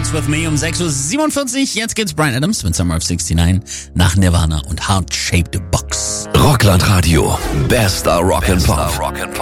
Dance With Me um 6.47 Uhr. Jetzt geht's Bryan Adams mit Summer of 69 nach Nirvana und Heart Shaped Box. Rockland Radio. Bester Rock'n'Pop.